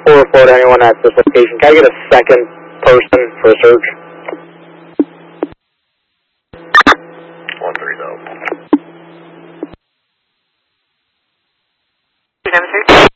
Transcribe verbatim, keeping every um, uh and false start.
four report anyone at this location. Can I get a second person for a search? one three though. two seven three.